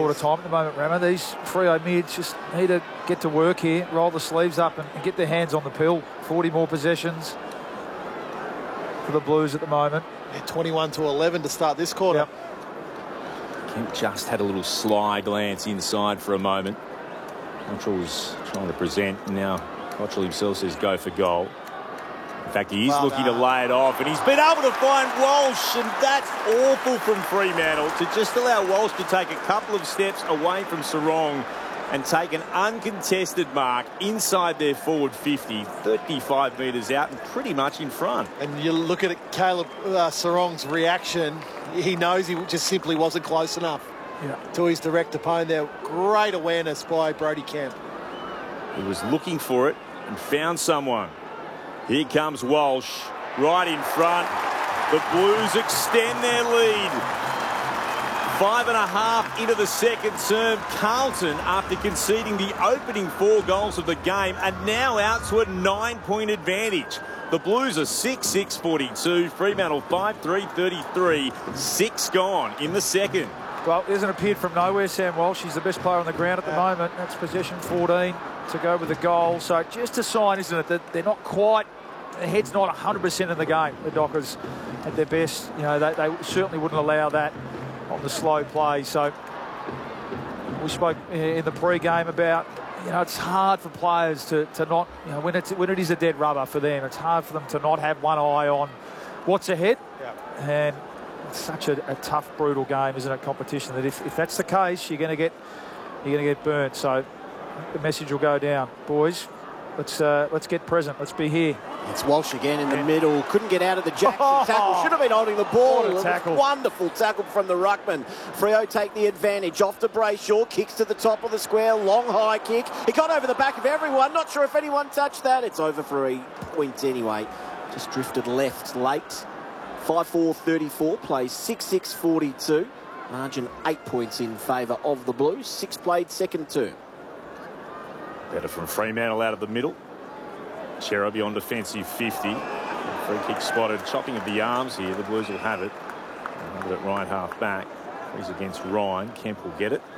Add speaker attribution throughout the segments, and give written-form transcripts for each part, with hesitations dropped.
Speaker 1: quarter time at the moment, Rama. These Freo mids just need to get to work here, roll the sleeves up and get their hands on the pill. 40 more possessions for the Blues at the moment.
Speaker 2: Yeah, 21-11 to start this quarter.
Speaker 1: Yep.
Speaker 3: Kemp just had a little sly glance inside for a moment. Cottrell was trying to present. Now Cottrell himself says go for goal. In fact, he is looking to lay it off, and he's been able to find Walsh, and that's awful from Fremantle to just allow Walsh to take a couple of steps away from Sarong and take an uncontested mark inside their forward 50, 35 metres out and pretty much in front.
Speaker 2: And you look at it, Caleb Sarong's reaction. He knows he just simply wasn't close enough to his direct opponent there. Great awareness by Brodie Kemp.
Speaker 3: He was looking for it and found someone. Here comes Walsh, right in front. The Blues extend their lead. 5.5 into the second term. Carlton, after conceding the opening 4 goals of the game, are now out to a 9-point advantage. The Blues are 6-6-42. Fremantle 5-3-33. 6 gone in the second.
Speaker 1: Well, isn't appeared from nowhere, Sam Walsh. He's the best player on the ground at the moment. That's possession 14 to go with the goal. So just a sign, isn't it, that they're not quite, their head's not 100% in the game, the Dockers at their best. You know, they certainly wouldn't allow that on the slow play. So we spoke in the pre-game about, you know, it's hard for players to not, you know, when it is a dead rubber for them, it's hard for them to not have one eye on what's ahead. Yeah. And it's such a tough, brutal game, isn't it, competition, that if that's the case, you're going to get burnt. So the message will go down, boys. Let's get present. Let's be here.
Speaker 4: It's Walsh again in the middle. Couldn't get out of the Jackson tackle. Should have been holding the ball.
Speaker 1: What a tackle.
Speaker 4: Wonderful tackle from the ruckman. Freo take the advantage. Off to Brayshaw. Kicks to the top of the square. Long high kick. He got over the back of everyone. Not sure if anyone touched that. It's over for a point anyway. Just drifted left late. 5-4-34. Plays 6-6-42. Margin 8 points in favour of the Blues. 6 played second term.
Speaker 3: Better from Fremantle out of the middle. Cherubi on defensive 50. Free kick spotted. Chopping of the arms here. The Blues will have it. Have it at right half back. He's against Ryan. Kemp will get it.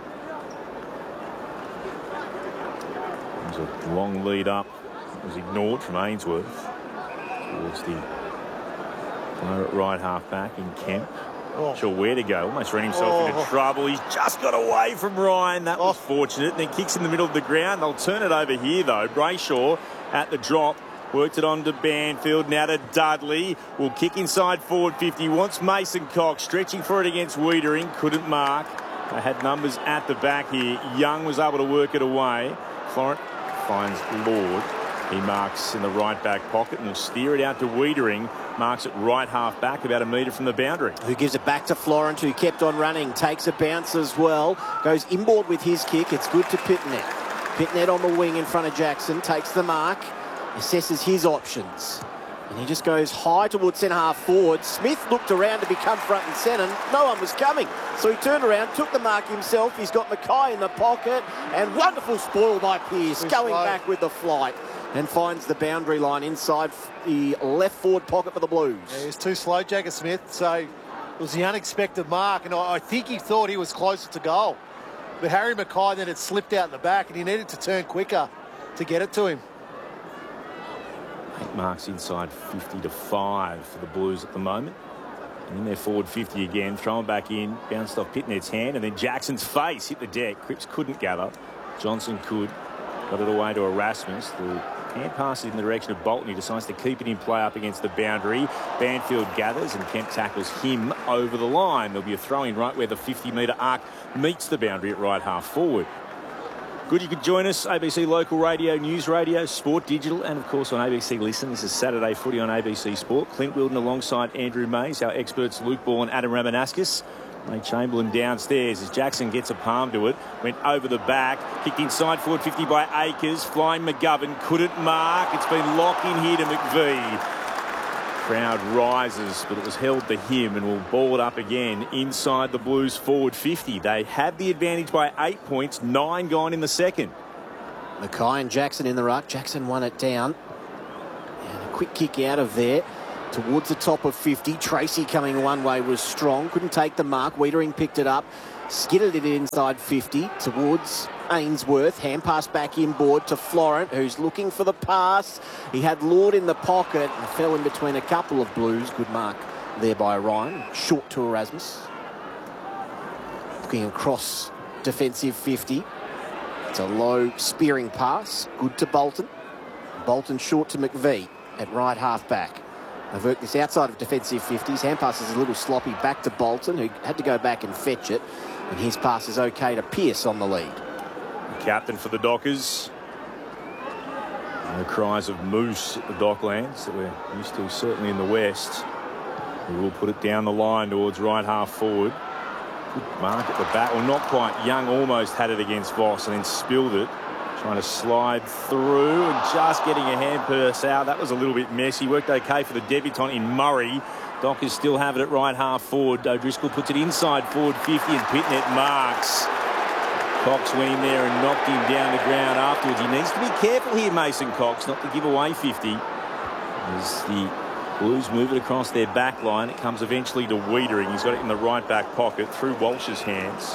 Speaker 3: There's a long lead up. It was ignored from Ainsworth. Towards the player at right half back in Kemp. Not sure where to go. Almost ran himself into trouble. He's just got away from Ryan. That was fortunate. And then kicks in the middle of the ground. They'll turn it over here, though. Brayshaw at the drop. Worked it on to Banfield. Now to Dudley. Will kick inside forward 50. Wants Mason Cox. Stretching for it against Wiedering. Couldn't mark. They had numbers at the back here. Young was able to work it away. Florent finds Lord. He marks in the right back pocket and will steer it out to Wiedering. Marks it right half back, about a metre from the boundary.
Speaker 4: Who gives it back to Florent, who kept on running. Takes a bounce as well. Goes inboard with his kick. It's good to Pitnet. Pitnet on the wing in front of Jackson. Takes the mark. Assesses his options. And he just goes high towards centre-half forward. Smith looked around to become front and centre. No one was coming. So he turned around, took the mark himself. He's got Mackay in the pocket. And wonderful spoil by Pearce. Going back with the flight. And finds the boundary line inside the left forward pocket for the Blues.
Speaker 2: Yeah, he was too slow, Jagger Smith, so it was the unexpected mark, and I think he thought he was closer to goal. But Harry Mackay then had slipped out in the back, and he needed to turn quicker to get it to him.
Speaker 3: 8 marks inside 50-5 for the Blues at the moment. And in their forward 50 again, thrown back in, bounced off Pitnet's hand, and then Jackson's face hit the deck. Cripps couldn't gather. Johnson could. Got it away to Erasmus. The hand passes in the direction of Bolton. He decides to keep it in play up against the boundary. Banfield gathers and Kemp tackles him over the line. There'll be a throw-in right where the 50-metre arc meets the boundary at right half forward. Good you could join us. ABC Local Radio, News Radio, Sport Digital, and of course on ABC Listen. This is Saturday Footy on ABC Sport. Clint Wilden alongside Andrew Mays, our experts Luke Ball and Adam Ramanauskas. Ray Chamberlain downstairs as Jackson gets a palm to it. Went over the back. Kicked inside forward 50 by Akers. Flying McGovern. Couldn't mark. It's been locked in here to McVee. Crowd rises, but it was held to him and will ball it up again inside the Blues forward 50. They have the advantage by 8 points. 9 gone in the second.
Speaker 4: Mackay and Jackson in the ruck. Jackson won it down. And a quick kick out of there. Towards the top of 50. Tracy coming one way was strong. Couldn't take the mark. Wiedering picked it up. skidded it inside 50 towards Ainsworth. Hand pass back inboard to Florent, who's looking for the pass. He had Lord in the pocket and fell in between a couple of Blues. Good mark there by Ryan. Short to Erasmus. Looking across defensive 50. It's a low spearing pass. Good to Bolton. Bolton short to McVeigh at right half back. They've worked this outside of defensive 50s. Hand pass is a little sloppy back to Bolton, who had to go back and fetch it. And his pass is okay to Pearce on the lead.
Speaker 3: Captain for the Dockers. No cries of moose at the Docklands that we're used to, certainly in the West. We will put it down the line towards right half forward. Good mark at the back. Well, not quite. Young almost had it against Voss and then spilled it. Trying to slide through and just getting a hand pass out. That was a little bit messy. Worked okay for the debutant in Murray. Dockers still have it at right half forward. O'Driscoll puts it inside forward 50 and Pitnet marks. Cox went in there and knocked him down the ground afterwards. He needs to be careful here, Mason Cox, not to give away 50. As the Blues move it across their back line, it comes eventually to Wiedering. He's got it in the right back pocket through Walsh's hands.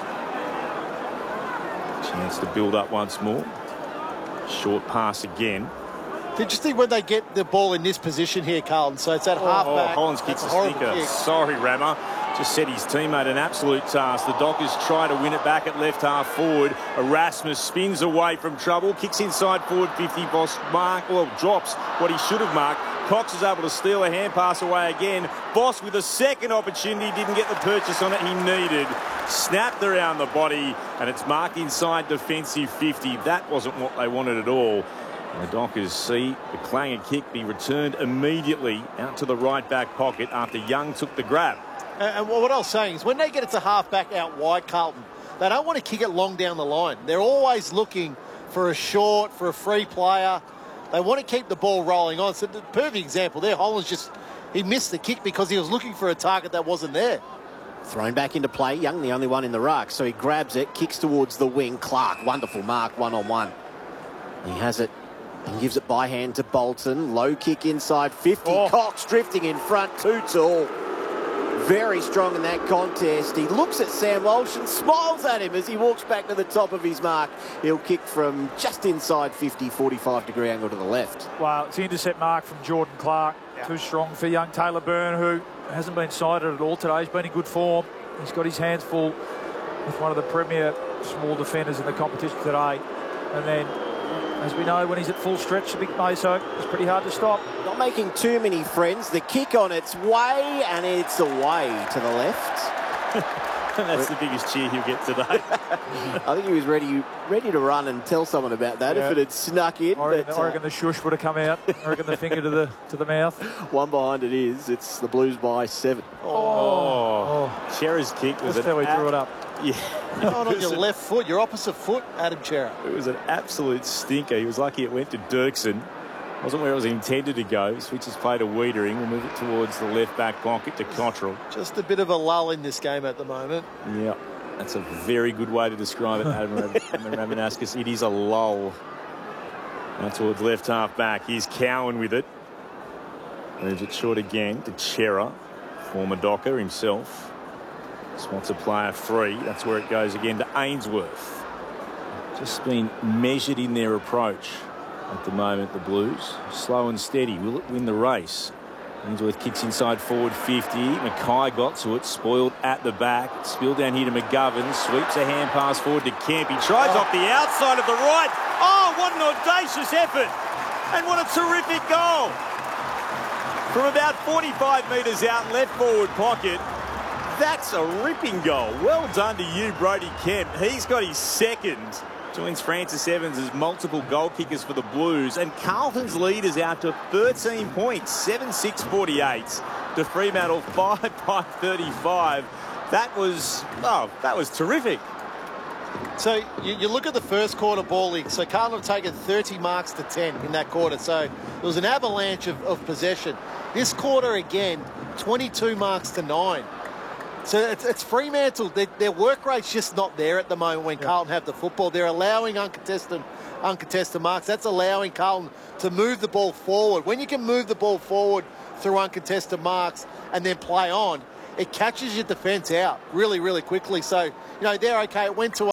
Speaker 3: Chance to build up once more. Short pass again.
Speaker 2: It's interesting when they get the ball in this position here, Carlton. So it's at half-back.
Speaker 3: Hollands kicks a stinker. Kick. Sorry, Rammer. Just set his teammate an absolute task. The Dockers try to win it back at left half forward. Erasmus spins away from trouble. Kicks inside forward 50. Voss drops what he should have marked. Cox is able to steal a hand pass away again. Voss with a second opportunity. Didn't get the purchase on it he needed. Snapped around the body and it's marked inside defensive 50. That wasn't what they wanted at all. And the Dockers see the clanger kick be returned immediately out to the right back pocket after Young took the grab.
Speaker 2: And what I was saying is when they get it to half-back out wide, Carlton, they don't want to kick it long down the line. They're always looking for a short, for a free player. They want to keep the ball rolling on. So the perfect example there, Hollands he missed the kick because he was looking for a target that wasn't there.
Speaker 4: Thrown back into play. Young, the only one in the ruck. So he grabs it, kicks towards the wing. Clark, wonderful mark, one-on-one. He has it and gives it by hand to Bolton. Low kick inside 50. Cox drifting in front, too tall. Very strong in that contest. He looks at Sam Walsh and smiles at him as he walks back to the top of his mark. He'll kick from just inside 50, 45-degree angle to the left.
Speaker 1: Well, it's the intercept mark from Jordan Clark. Yeah. Too strong for young Taylor Byrne, who hasn't been sighted at all today. He's been in good form. He's got his hands full with one of the premier small defenders in the competition today. And then, as we know, when he's at full stretch, the big Maso, it's pretty hard to stop.
Speaker 4: Not making too many friends. The kick on its way, and it's away to the left.
Speaker 3: That's the biggest cheer he'll get today.
Speaker 4: I think he was ready to run and tell someone about that if it had snuck in.
Speaker 1: I reckon the shush would have come out. I reckon the finger to the mouth.
Speaker 4: One behind it is. It's the Blues by 7.
Speaker 3: Chera's kick was
Speaker 1: That's how he drew it up.
Speaker 3: Yeah.
Speaker 2: Not on your left foot, your opposite foot, Adam Chera.
Speaker 3: It was an absolute stinker. He was lucky it went to Dirksen. Wasn't where it was intended to go. Switches play to Wiedering. We'll move it towards the left back pocket to Cottrell.
Speaker 2: Just a bit of a lull in this game at the moment.
Speaker 3: Yeah, that's a very good way to describe it, Adam Ramanaskas. It is a lull. Now towards left half back. Here's Cowan with it. Moves it short again to Chera. Former Docker himself. Spots a player free. That's where it goes again to Ainsworth. Just been measured in their approach. At the moment, the Blues slow and steady. Will it win the race? Ainsworth kicks inside forward 50. Mackay got to it, spoiled at the back. Spilled down here to McGovern. Sweeps a hand pass forward to Kemp. He tries off the outside of the right. Oh, what an audacious effort. And what a terrific goal. From about 45 metres out, left forward pocket. That's a ripping goal. Well done to you, Brody Kemp. He's got his second. Joins Francis Evans as multiple goal kickers for the Blues. And Carlton's lead is out to 13 points, 7-6-48 to Fremantle 5-5-35. That was terrific.
Speaker 2: So you look at the first quarter ball league. So Carlton have taken 30 marks to 10 in that quarter. So it was an avalanche of possession. This quarter again, 22 marks to 9. So it's Fremantle. Their work rate's just not there at the moment when Carlton have the football. They're allowing uncontested marks. That's allowing Carlton to move the ball forward. When you can move the ball forward through uncontested marks and then play on, it catches your defence out really, really quickly. So, you know, they're okay. It went to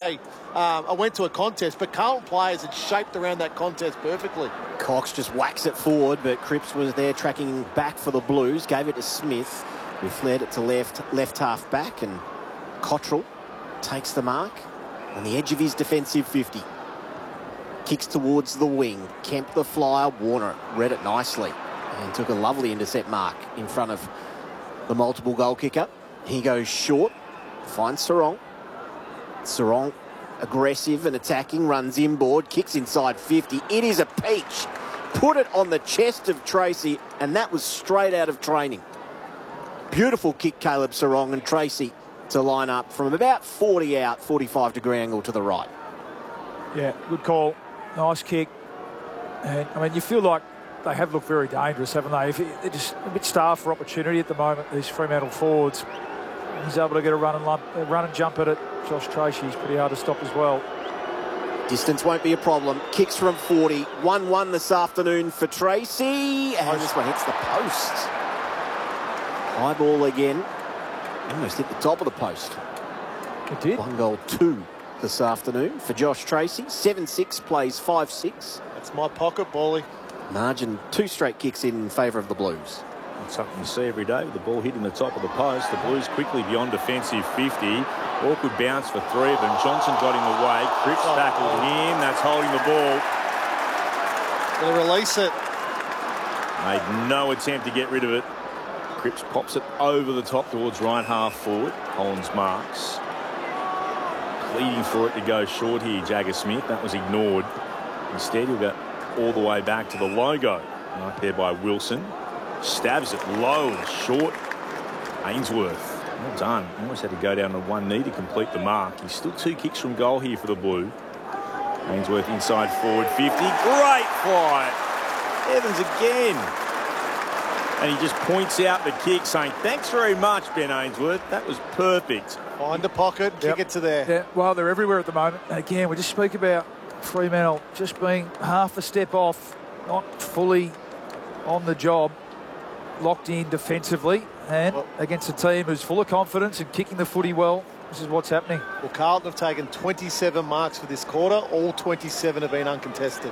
Speaker 2: a contest, but Carlton players had shaped around that contest perfectly.
Speaker 4: Cox just whacks it forward, but Cripps was there tracking back for the Blues. Gave it to Smith, who flared it to left half back, and Cottrell takes the mark on the edge of his defensive 50. Kicks towards the wing. Kemp the flyer. Warner read it nicely and took a lovely intercept mark in front of the multiple goal kicker. He goes short, finds Sarong. Sarong aggressive and attacking, runs inboard, kicks inside 50. It is a peach. Put it on the chest of Tracy, and that was straight out of training. Beautiful kick, Caleb Sarong, and Tracy to line up from about 40 out, 45-degree angle to the right.
Speaker 1: Yeah, good call. Nice kick. And, I mean, you feel like they have looked very dangerous, haven't they? They're just a bit starved for opportunity at the moment, these Fremantle forwards. He's able to get a run and jump at it. Josh Tracy's pretty hard to stop as well.
Speaker 4: Distance won't be a problem. Kicks from 40. 1-1 this afternoon for Tracy. And this one hits the post. High ball again. Almost hit the top of the post.
Speaker 1: It did.
Speaker 4: 1-2 this afternoon for Josh Tracy. 7-6, plays 5-6.
Speaker 2: That's my pocket, Bally.
Speaker 4: Margin 2 straight kicks in favour of the Blues.
Speaker 3: That's something you see every day with the ball hitting the top of the post. The Blues quickly beyond defensive 50. Awkward bounce for 3 of them. Johnson got in the way. Cripps tackled him. That's holding the ball.
Speaker 2: They'll release it.
Speaker 3: Made no attempt to get rid of it. Cripps pops it over the top towards right half forward. Collins marks. Pleading for it to go short here, Jagger Smith. That was ignored. Instead, he'll go all the way back to the logo. Right there by Wilson. Stabs it low and short. Ainsworth. Well done. Almost had to go down to one knee to complete the mark. He's still 2 kicks from goal here for the Blue. Ainsworth inside forward 50. Great fly. Evans again. And he just points out the kick saying, thanks very much, Ben Ainsworth. That was perfect.
Speaker 2: Find the pocket, kick it to there.
Speaker 1: Yeah, well, they're everywhere at the moment. And again, we just speak about Fremantle just being half a step off, not fully on the job, locked in defensively, and against a team who's full of confidence and kicking the footy well. This is what's happening.
Speaker 2: Well, Carlton have taken 27 marks for this quarter. All 27 have been uncontested.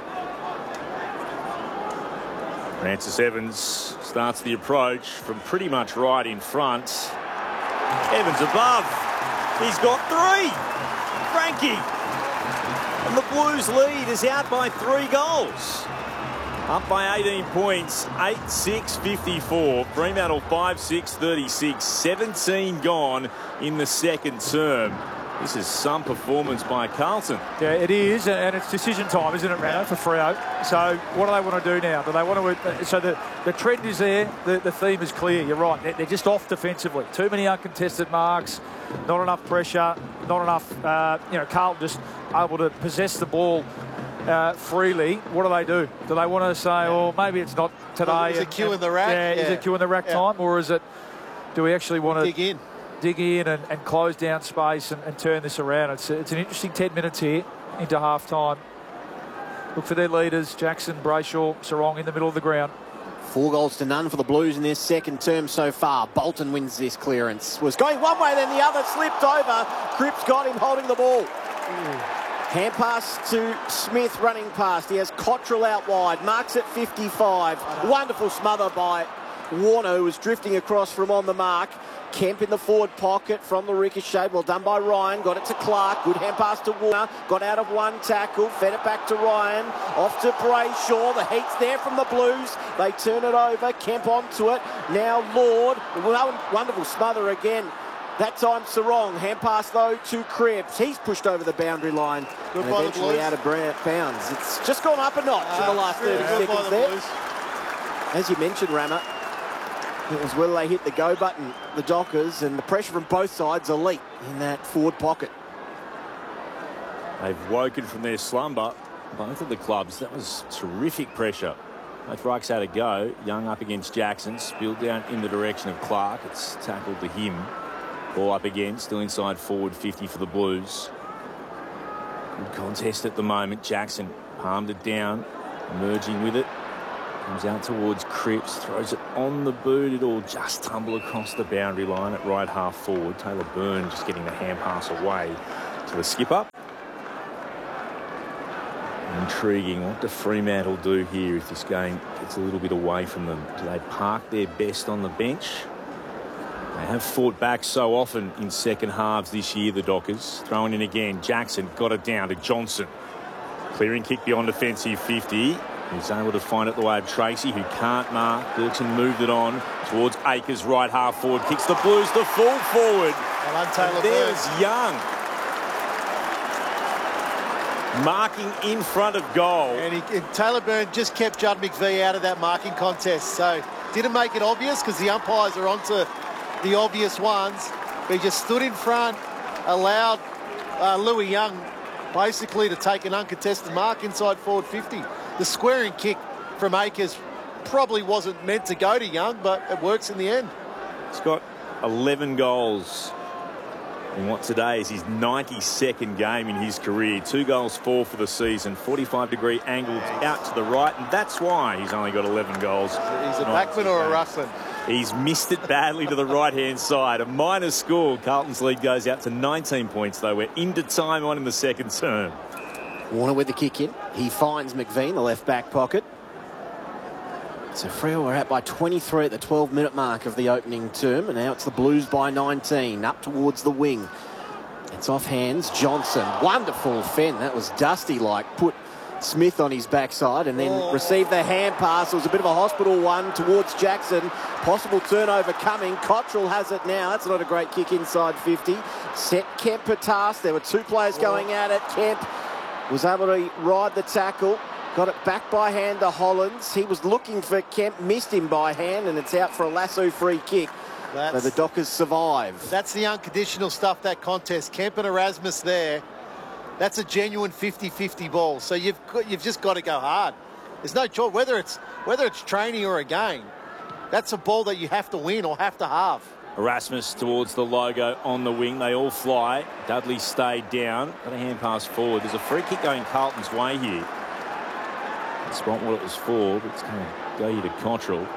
Speaker 3: Francis Evans starts the approach from pretty much right in front. Evans above. He's got 3. Frankie. And the Blues lead is out by 3 goals. Up by 18 points, 8-6-54. Fremantle 5-6-36. 17 gone in the second term. This is some performance by Carlton.
Speaker 1: Yeah, it is, and it's decision time, isn't it, Rano, for Freo? So what do they want to do now? Do they want to? So the trend is there. The theme is clear. You're right. They're just off defensively. Too many uncontested marks. Not enough pressure. Not enough. Carlton just able to possess the ball freely. What do? Do they want to say, oh, maybe it's not today?
Speaker 2: Is it queue in the rack?
Speaker 1: Yeah, is it queue in the rack time, or is it? Do we actually want to dig in and close down space and turn this around? It's an interesting 10 minutes here into half-time. Look for their leaders, Jackson, Brayshaw, Sarong in the middle of the ground.
Speaker 4: 4-0 for the Blues in their second term so far. Bolton wins this clearance. Was going one way, then the other, slipped over. Cripps got him holding the ball. Hand pass to Smith, running past. He has Cottrell out wide, marks at 55. Wonderful smother by Warner, who was drifting across from on the mark. Kemp in the forward pocket from the ricochet. Well done by Ryan. Got it to Clark. Good hand pass to Warner. Got out of one tackle. Fed it back to Ryan. Off to Brayshaw. The heat's there from the Blues. They turn it over. Kemp onto it. Now Lord. Wonderful smother again. That time Sarong. Hand pass though to Cripps. He's pushed over the boundary line.
Speaker 2: Good
Speaker 4: and
Speaker 2: by
Speaker 4: eventually
Speaker 2: the Blues.
Speaker 4: out of bounds. It's just gone up a notch in the last 30 seconds there.
Speaker 2: Blues.
Speaker 4: As you mentioned, Rammer, it was whether they hit the go button, the Dockers, and the pressure from both sides elite in that forward pocket.
Speaker 3: They've woken from their slumber, both of the clubs. That was terrific pressure. Both rucks had a go. Young up against Jackson, spilled down in the direction of Clark. It's tackled to him. Ball up again, still inside forward 50 for the Blues. Good contest at the moment. Jackson palmed it down, emerging with it. Comes out towards Cripps. Cripps throws it on the boot. It'll just tumble across the boundary line at right half forward. Taylor Byrne just getting the hand pass away to the skipper. Intriguing. What do Fremantle do here if this game gets a little bit away from them? Do they park their best on the bench? They have fought back so often in second halves this year, the Dockers. Throwing in again. Jackson got it down to Johnson. Clearing kick beyond defensive 50. He's able to find it the way of Tracy, who can't mark. Dirksen moved it on towards Akers, right half forward. Kicks the Blues to full forward.
Speaker 2: Well, Taylor
Speaker 3: there's Young. Marking in front of goal.
Speaker 2: And Taylor Byrne just kept Judd McVie out of that marking contest. So didn't make it obvious because the umpires are onto the obvious ones. But he just stood in front, allowed Louis Young basically to take an uncontested mark inside forward 50. The squaring kick from Akers probably wasn't meant to go to Young, but it works in the end.
Speaker 3: He's got 11 goals in what today is his 92nd game in his career. 2 goals, 4 for the season. 45-degree angle out to the right, and that's why he's only got 11 goals.
Speaker 2: He's a backman or a ruckman?
Speaker 3: He's missed it badly to the right-hand side. A minor score. Carlton's lead goes out to 19 points, though. We're into time on in the second term.
Speaker 4: Warner with the kick in. He finds McVie in the left back pocket. So Freo are out by 23 at the 12-minute mark of the opening term, and now it's the Blues by 19, up towards the wing. It's off hands. Johnson, wonderful fend. That was Dusty-like. Put Smith on his backside and then received the hand pass. It was a bit of a hospital one towards Jackson. Possible turnover coming. Cottrell has it now. That's not a great kick inside 50. Set Kemp a task. There were 2 players going at it. Kemp was able to ride the tackle. Got it back by hand to Hollands. He was looking for Kemp, missed him by hand, and it's out for a lasso free kick. So the Dockers survive.
Speaker 2: That's the unconditional stuff, that contest. Kemp and Erasmus there. That's a genuine 50-50 ball. So you've just got to go hard. There's no choice. Whether it's training or a game, that's a ball that you have to win or have to halve.
Speaker 3: Erasmus towards the logo on the wing. They all fly. Dudley stayed down. Got a hand pass forward. There's a free kick going Carlton's way here. That's not what it was for, but it's going to go here to Cottrell.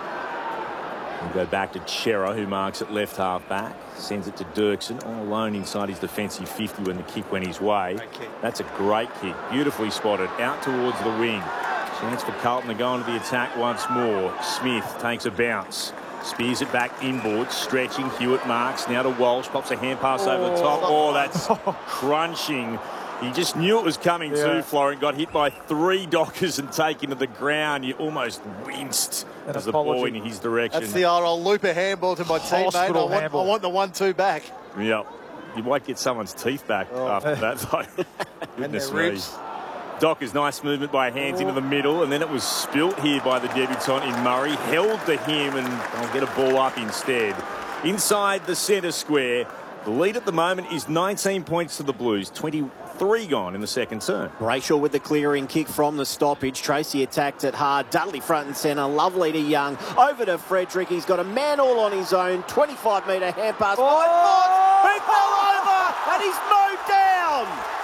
Speaker 3: We'll go back to Chera, who marks it left half back. Sends it to Dirksen, all alone inside his defensive 50 when the kick went his way. That's a great kick. Beautifully spotted. Out towards the wing. Chance for Carlton to go into the attack once more. Smith takes a bounce. Spears it back inboard. Stretching. Hewitt marks. Now to Walsh. Pops a hand pass over the top. Oh, that's crunching. He just knew it was coming too, Florent. Got hit by 3 Dockers and taken to the ground. You almost winced as the ball in his direction.
Speaker 2: That's the old I'll loop a handball to my teammate. I want the 1-2 back.
Speaker 3: Yep. You might get someone's teeth back after that, though. Goodness me. Dockers, nice movement by hands into the middle, and then it was spilt here by the debutant in Murray. Held to him, and they'll get a ball up instead. Inside the centre square. The lead at the moment is 19 points to the Blues, 23 gone in the second term.
Speaker 4: Brayshaw with the clearing kick from the stoppage. Tracy attacked it hard. Dudley front and centre. Lovely to Young. Over to Frederick. He's got a man all on his own. 25-metre hand pass. He fell over and he's mowed down.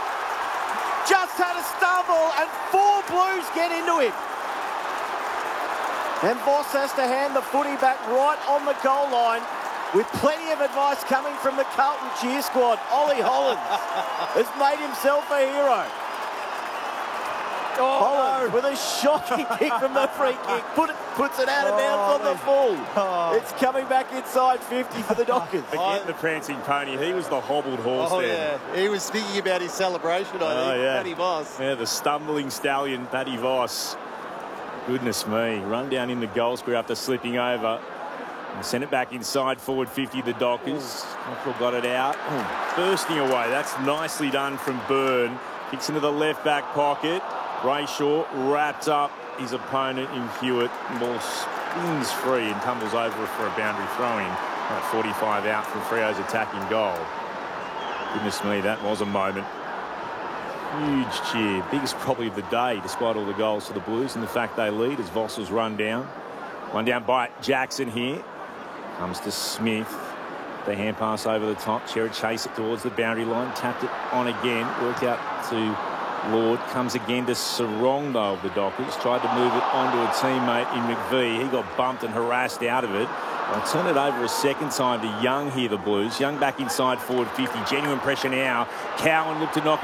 Speaker 4: Just had a stumble and 4 Blues get into him. And Voss has to hand the footy back right on the goal line. With plenty of advice coming from the Carlton cheer squad. Ollie Hollands has made himself a hero. Hollands with a shocking kick from the free kick. Puts it out of bounds on the full. It's coming back inside 50 for the Dockers.
Speaker 3: Forget the prancing pony. He was the hobbled horse there.
Speaker 2: Yeah. He was thinking about his celebration, I think. Paddy Voss.
Speaker 3: Yeah, the stumbling stallion, Paddy Voss. Goodness me. Run down in the goal square after slipping over. And sent it back inside forward 50, the Dockers. Cockrell got it out. Bursting away. That's nicely done from Byrne. Kicks into the left back pocket. Brayshaw wrapped up his opponent in Hewitt. Ball spins free and tumbles over for a boundary throw-in. About 45 out from Freo's attacking goal. Goodness me, that was a moment. Huge cheer. Biggest probably of the day, despite all the goals for the Blues and the fact they lead as Voss was run down. One down by Jackson here. Comes to Smith. The hand pass over the top. Chera chase it towards the boundary line. Tapped it on again. Worked out to Lord comes again to Sarong, though, of the Dockers. Tried to move it onto a teammate in McVee. He got bumped and harassed out of it. I'll turn it over a second time to Young here, the Blues. Young back inside forward 50. Genuine pressure now. Cowan looked to knock it.